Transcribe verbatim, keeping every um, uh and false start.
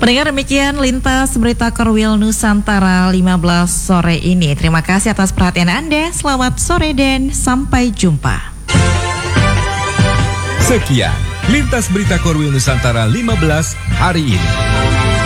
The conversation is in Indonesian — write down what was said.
Pendengar, demikian Lintas Berita Korwil Nusantara lima belas sore ini. Terima kasih atas perhatian Anda. Selamat sore dan sampai jumpa. Sekian Lintas Berita Korwil Nusantara lima belas hari ini.